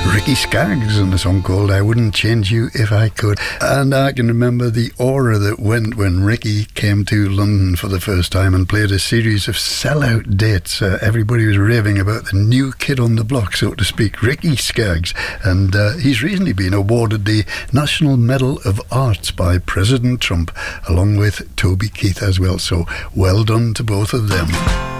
Ricky Skaggs and a song called I Wouldn't Change You If I Could. And I can remember the aura that went when Ricky came to London for the first time and played a series of sellout dates. Everybody was raving about the new kid on the block, so to speak, Ricky Skaggs. And he's recently been awarded the National Medal of Arts by President Trump, along with Toby Keith as well. So well done to both of them.